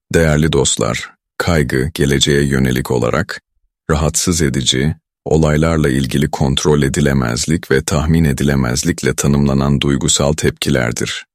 Değerli dostlar, kaygı, geleceğe yönelik olarak, rahatsız edici, olaylarla ilgili kontrol edilemezlik ve tahmin edilemezlikle tanımlanan duygusal tepkilerdir.